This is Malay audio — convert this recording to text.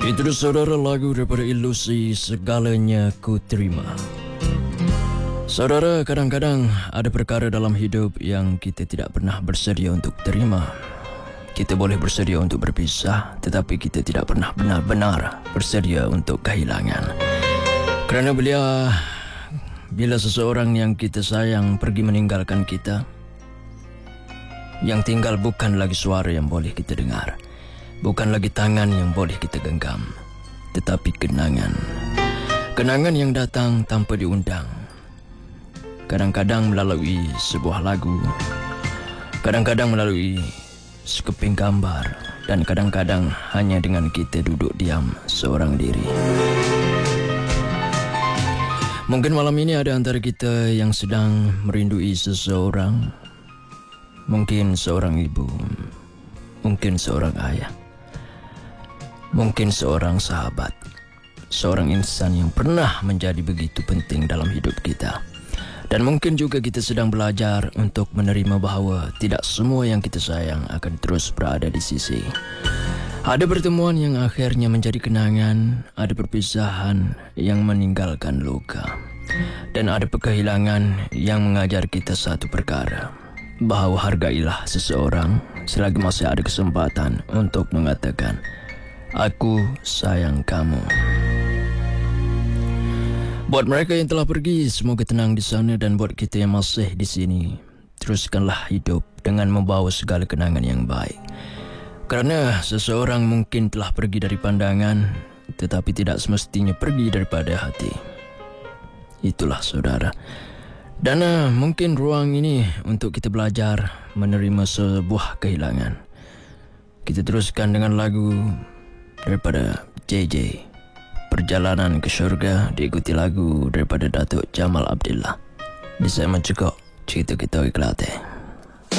Itu saudara lagu daripada Ilusi Segalanya Ku Terima. Saudara, kadang-kadang ada perkara dalam hidup yang kita tidak pernah bersedia untuk terima. Kita boleh bersedia untuk berpisah, tetapi kita tidak pernah benar-benar bersedia untuk kehilangan. Kerana bila seseorang yang kita sayang pergi meninggalkan kita, yang tinggal bukan lagi suara yang boleh kita dengar, bukan lagi tangan yang boleh kita genggam, tetapi kenangan. Kenangan yang datang tanpa diundang. Kadang-kadang melalui sebuah lagu, kadang-kadang melalui sekeping gambar, dan kadang-kadang hanya dengan kita duduk diam seorang diri. Mungkin malam ini ada antara kita yang sedang merindui seseorang. Mungkin seorang ibu, mungkin seorang ayah, mungkin seorang sahabat, seorang insan yang pernah menjadi begitu penting dalam hidup kita. Dan mungkin juga kita sedang belajar untuk menerima bahawa tidak semua yang kita sayang akan terus berada di sisi. Ada pertemuan yang akhirnya menjadi kenangan, ada perpisahan yang meninggalkan luka, dan ada kehilangan yang mengajar kita satu perkara, bahawa hargailah seseorang selagi masih ada kesempatan untuk mengatakan, "Aku sayang kamu." Buat mereka yang telah pergi, semoga tenang di sana, dan buat kita yang masih di sini, teruskanlah hidup dengan membawa segala kenangan yang baik. Kerana seseorang mungkin telah pergi dari pandangan, tetapi tidak semestinya pergi daripada hati. Itulah saudara. Dan mungkin ruang ini untuk kita belajar menerima sebuah kehilangan. Kita teruskan dengan lagu daripada JJ, Perjalanan ke Syurga, diikuti lagu daripada Datuk Jamal Abdillah. Di saya mencekok cerita kita ke Kelantan.